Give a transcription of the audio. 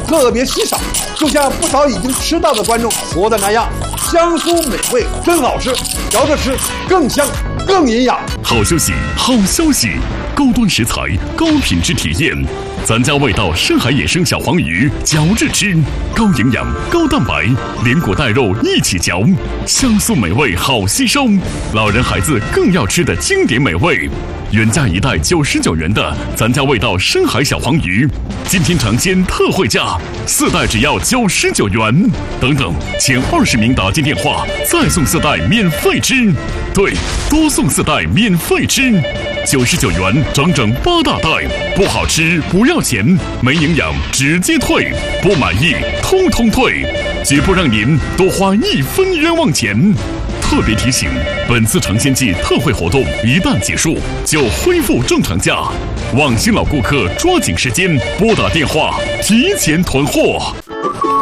特别稀少，就像不少已经吃到的观众说的那样，香酥美味，真好吃，嚼着吃更香更营养。 好休息，好消息，高端食材，高品质体验。咱家味道深海野生小黄鱼，嚼着吃，高营养、高蛋白，连骨带肉一起嚼，香酥美味好吸收，老人孩子更要吃的经典美味。原价一袋99元的咱家味道深海小黄鱼，今天尝鲜特惠价，4袋只要99元。等等，前20名打进电话，再送4袋免费吃。对，多送4袋免费吃，99元整整8大袋，不好吃不要钱，没营养直接退，不满意通通退，绝不让您多花1分冤枉钱。特别提醒，本次尝鲜季特惠活动一旦结束，就恢复正常价，望新老顾客抓紧时间拨打电话提前囤货。